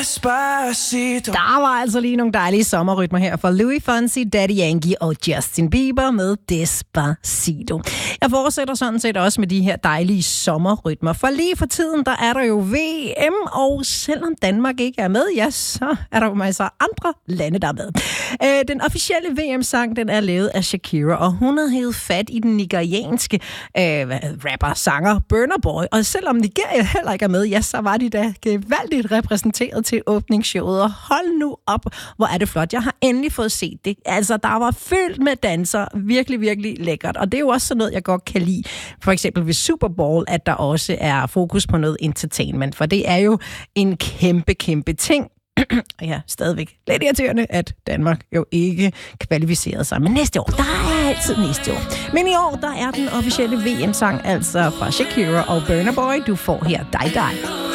Der var altså lige nogle dejlige sommerrytmer her fra Louis Fonsi, Daddy Yankee og Justin Bieber med Despacito. Jeg fortsætter sådan set også med de her dejlige sommerrytmer, for lige for tiden, der er der jo VM, og selvom Danmark ikke er med, ja, så er der jo masser af andre lande, der er med. Den officielle VM-sang, den er lavet af Shakira, og hun har hævet fat i den nigerianske rapper-sanger Burna Boy, og selvom Nigeria heller ikke er med, ja, så var de da gevaldigt repræsenteret til åbningsshowet, og hold nu op, hvor er det flot. Jeg har endelig fået set det. Altså, der var fyldt med danser. Virkelig, virkelig lækkert. Og det er jo også sådan noget, jeg godt kan lide. For eksempel ved Super Bowl, at der også er fokus på noget entertainment, for det er jo en kæmpe, kæmpe ting. Ja, stadigvæk lidt irriterende, at Danmark jo ikke kvalificerede sig. Men næste år, der er altid næste år. Men i år, der er den officielle VM-sang, altså fra Shakira og Burna Boy. Du får her Dig Dig.